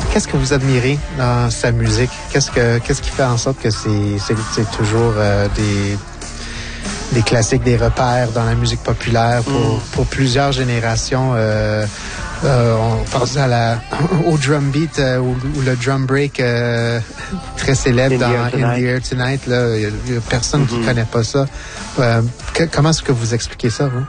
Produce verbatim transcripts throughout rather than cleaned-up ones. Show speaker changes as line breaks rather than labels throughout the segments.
Qu'est-ce que vous admirez dans sa musique? Qu'est-ce que qu'est-ce qui fait en sorte que c'est, c'est, c'est toujours euh, des, des classiques, des repères dans la musique populaire pour, mm. pour plusieurs générations? Euh, euh, on pense à la, au drum beat euh, ou, ou le drum break euh, très célèbre dans In the Air Tonight. Il n'y a, a personne mm-hmm. qui ne connaît pas ça. Euh, que, comment est-ce que vous expliquez ça, vous?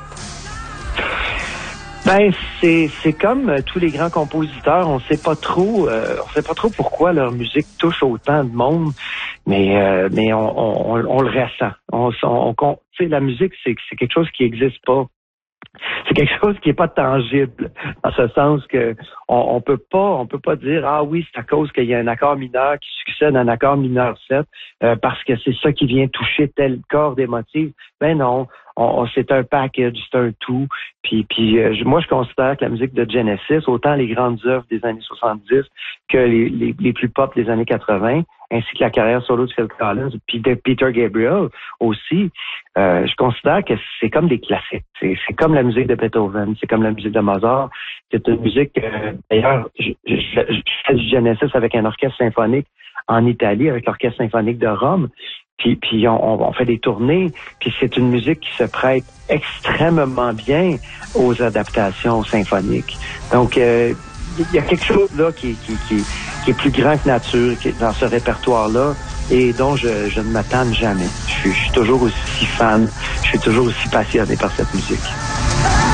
Ben c'est c'est comme euh, tous les grands compositeurs, on sait pas trop, euh, on sait pas trop pourquoi leur musique touche autant de monde, mais euh, mais on, on on le ressent. On, on, on tu sais, la musique c'est c'est quelque chose qui existe pas. C'est quelque chose qui est pas tangible, dans ce sens que on, on peut pas, on peut pas dire ah oui c'est à cause qu'il y a un accord mineur qui succède à un accord mineur sept euh, parce que c'est ça qui vient toucher telle corde émotive. Ben non, on, on, c'est un package, c'est un tout. Puis, puis euh, moi je considère que la musique de Genesis, autant les grandes œuvres des années soixante-dix que les, les, les plus pop des années quatre-vingts, ainsi que la carrière solo de Phil Collins, puis de Peter Gabriel aussi, euh, je considère que c'est comme des classiques. C'est, c'est comme la musique de Beethoven, c'est comme la musique de Mozart. C'est une musique, euh, d'ailleurs, je, je, je fais du Genesis avec un orchestre symphonique en Italie, avec l'orchestre symphonique de Rome. Puis, puis on, on fait des tournées, puis c'est une musique qui se prête extrêmement bien aux adaptations symphoniques. Donc, euh, il y a quelque chose là qui, qui, qui, qui est plus grand que nature qui est dans ce répertoire-là et dont je, je ne m'attends jamais. Je suis, je suis toujours aussi fan, je suis toujours aussi passionné par cette musique.